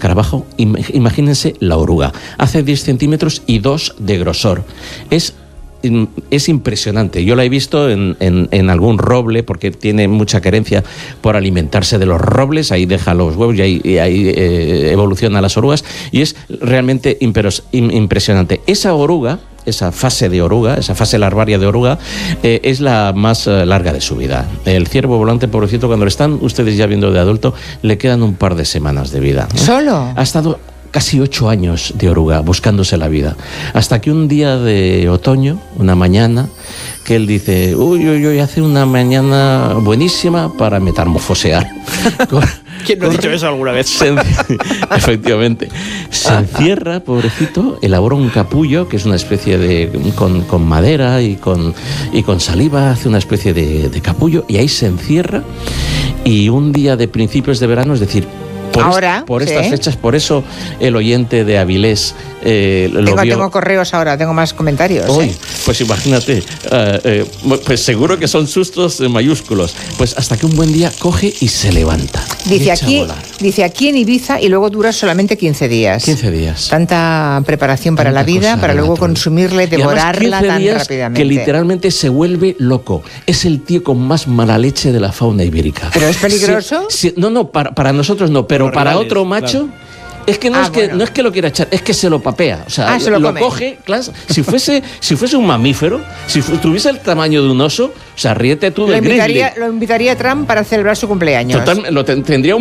escarabajo, imagínense la oruga. Hace 10 centímetros y 2 de grosor. Es impresionante. Yo la he visto en algún roble, porque tiene mucha querencia por alimentarse de los robles. Ahí deja los huevos y ahí evoluciona las orugas. Y es realmente impresionante. Esa oruga, esa fase de oruga, esa fase larvaria de oruga, es la más larga de su vida. El ciervo volante, pobrecito, cuando lo están ustedes ya viendo de adulto, le quedan un par de semanas de vida. ¿Solo? Ha estado casi 8 años de oruga buscándose la vida, hasta que un día de otoño, una mañana, que él dice: uy, hace una mañana buenísima para metamorfosear. ¿Quién no ha dicho eso alguna vez? Efectivamente. Se encierra, pobrecito, elabora un capullo, que es una especie de... con madera y con saliva, hace una especie de capullo, y ahí se encierra, y un día de principios de verano, es decir, por estas fechas, por eso el oyente de Avilés lo vio. Tengo correos ahora, tengo más comentarios. Pues imagínate, pues seguro que son sustos mayúsculos. Pues hasta que un buen día coge y se levanta. Dice aquí en Ibiza, y luego dura solamente 15 días. 15 días. Tanta preparación para la vida, para luego consumirle, devorarla tan rápidamente. Que literalmente se vuelve loco. Es el tío con más mala leche de la fauna ibérica. ¿Pero es peligroso? No, para nosotros no, pero para otro macho... Claro. Es que no es que lo quiera echar, es que se lo papea. O sea, lo coge, claro, si fuese un mamífero, si tuviese el tamaño de un oso, o sea, ríete tú del grizzly. Lo invitaría a Trump para celebrar su cumpleaños. Tendría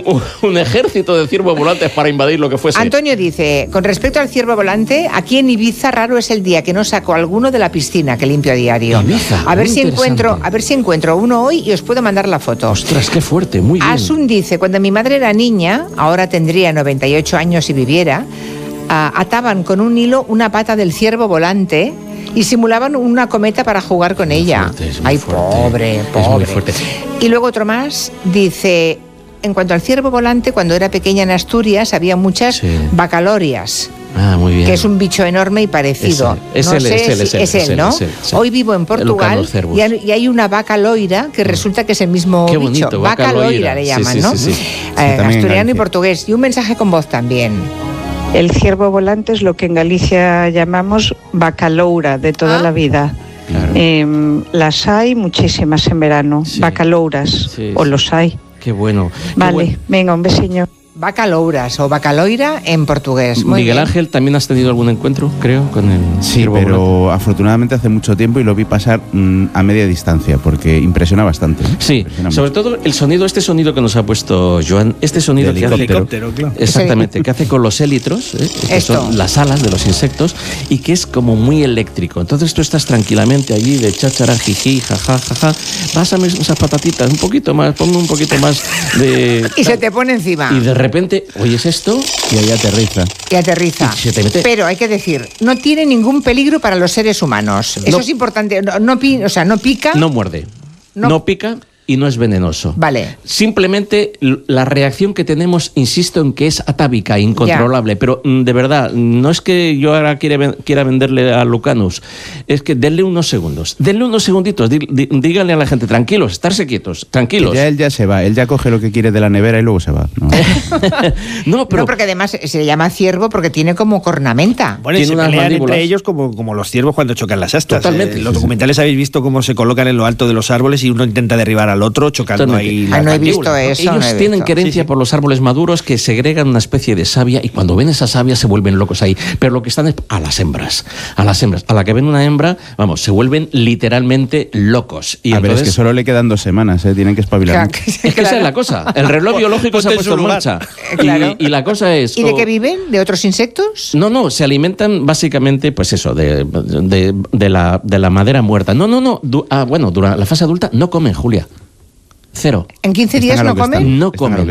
un ejército de ciervos volantes para invadir lo que fuese. Antonio dice: con respecto al ciervo volante, aquí en Ibiza raro es el día que no saco alguno de la piscina que limpio a diario. Ibiza, a ver si encuentro uno hoy y os puedo mandar la foto. Ostras, qué fuerte, muy bien. Asun dice: cuando mi madre era niña, ahora tendría 98 años si viviera, ataban con un hilo una pata del ciervo volante y simulaban una cometa para jugar con ella. Ay, pobre. Es muy fuerte. Y luego otro más dice: en cuanto al ciervo volante, cuando era pequeña en Asturias había muchas bacalorias. Muy bien. Que es un bicho enorme y parecido. Es él, ¿no? Sí. Hoy vivo en Portugal y hay una vaca loira que resulta que es el mismo Qué bicho. Bonito, vaca loira le llaman, ¿no? Sí. Asturiano y portugués. Y un mensaje con voz también. El ciervo volante es lo que en Galicia llamamos bacaloura de toda la vida. Claro. Las hay muchísimas en verano, bacalouras, o los hay. Qué bueno. Vale, venga, un besiño. Bacalouras o bacaloira en portugués. Muy Miguel bien. Ángel, ¿también has tenido algún encuentro, creo, con el ciervo volante? Pero afortunadamente hace mucho tiempo y lo vi pasar a media distancia, porque impresiona bastante. Sí, sobre todo el sonido, este sonido que nos ha puesto Joan, este sonido de helicóptero, claro. Exactamente, que hace con los élitros, que son las alas de los insectos, y que es como muy eléctrico. Entonces tú estás tranquilamente allí de cháchara, jiji, jaja, pásame esas patatitas, un poquito más, ponme un poquito más de... Y se te pone encima. Y de repente, oyes esto y ahí aterriza. Y se te mete. Pero hay que decir, no tiene ningún peligro para los seres humanos. Eso es importante. No pica. No muerde. No pica. Y no es venenoso. Vale. Simplemente la reacción que tenemos, insisto en que es atávica, incontrolable. Pero de verdad, no es que yo ahora quiera venderle a Lucanus, es que denle unos segundos. Denle unos segunditos, díganle a la gente, tranquilos, estarse quietos, tranquilos. Ya él ya se va, él ya coge lo que quiere de la nevera y luego se va. No, porque además se llama ciervo porque tiene como cornamenta. Bueno, y se pelean entre ellos como los ciervos cuando chocan las astas. Totalmente. Los documentales habéis visto cómo se colocan en lo alto de los árboles y uno intenta derribar al otro chocando ahí. No he visto eso. Ellos tienen querencia por los árboles maduros que segregan una especie de savia y cuando ven esa savia se vuelven locos ahí. Pero lo que están es a las hembras. A la que ven una hembra, vamos, se vuelven literalmente locos. Y entonces, es que solo le quedan 2 semanas, tienen que espabilar. Es que esa es la cosa. El reloj biológico se ha puesto en marcha. Claro. Y la cosa es... ¿Y de qué viven? ¿De otros insectos? No, se alimentan básicamente, pues eso, de la madera muerta. Bueno, durante la fase adulta no comen, Julia. Cero. ¿En 15 días no comen? No comen.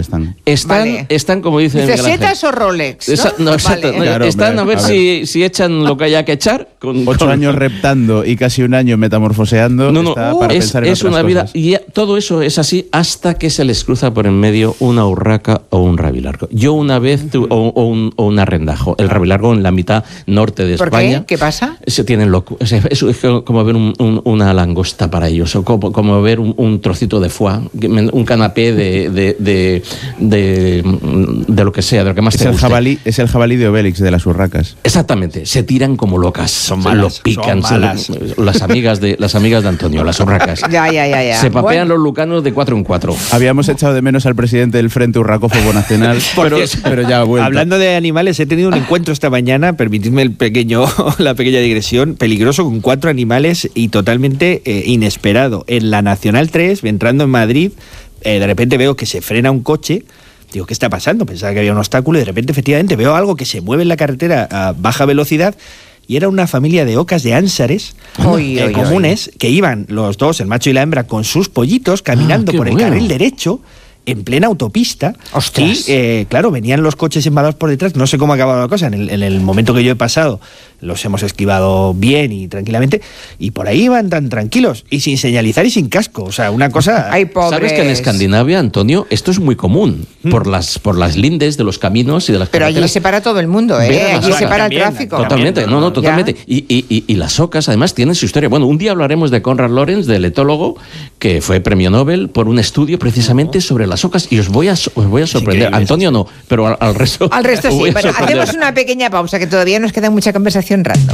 Están como dice Miguel Ángel. ¿Setas o Rolex? Están a ver si echan lo que haya que echar. 8 años reptando y casi un año metamorfoseando. Es una vida. Y todo eso es así hasta que se les cruza por en medio una urraca o un rabilargo. Yo una vez, o un arrendajo. El rabilargo en la mitad norte de España. ¿Por qué? ¿Qué pasa? Se tienen loco. Es como ver una langosta para ellos, o como ver un trocito de foie. un canapé de lo que sea, de lo que más te guste. Es el jabalí de Obélix, de las urracas. Exactamente, se tiran como locas. Son malas, lo pican, son malas. las amigas de Antonio, las urracas. Ya. Se papean los lucanos de 4 en 4. Habíamos echado de menos al presidente del Frente Urracófobo Nacional, pero ya ha vuelto. Hablando de animales, he tenido un encuentro esta mañana, permitidme la pequeña digresión, peligroso, con 4 animales y totalmente inesperado. En la Nacional 3, entrando en Madrid, de repente veo que se frena un coche. Digo, ¿qué está pasando? Pensaba que había un obstáculo y de repente, efectivamente, veo algo que se mueve en la carretera a baja velocidad y era una familia de ocas de ánsares comunes que iban los dos, el macho y la hembra, con sus pollitos caminando por el carril derecho en plena autopista. ¡Ostras! Y claro, venían los coches embalados por detrás. No sé cómo ha acabado la cosa. En el momento que yo he pasado, los hemos esquivado bien y tranquilamente. Y por ahí iban tan tranquilos y sin señalizar y sin casco. O sea, una cosa... Ay, pobres. ¿Sabes que en Escandinavia, Antonio, esto es muy común? Por las lindes de los caminos y de las Pero carreteras. allí se para todo el mundo, ¿eh? Ven a las Allí ocas. se para el También, tráfico. Totalmente, totalmente. Y las ocas, además, tienen su historia. Bueno, un día hablaremos de Konrad Lorenz, del etólogo, que fue premio Nobel por un estudio precisamente sobre las ocas. Y os voy a sorprender. Antonio no, pero al resto. Al resto os sí. voy a Bueno, sorprender. hacemos una pequeña pausa, que todavía nos queda mucha conversación random.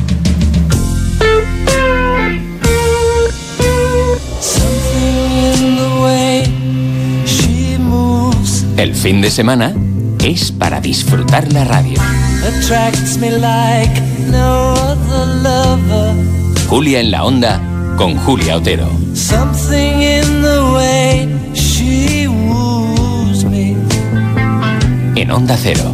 El fin de semana es para disfrutar la radio. Julia en la Onda con Julia Otero. En Onda Cero.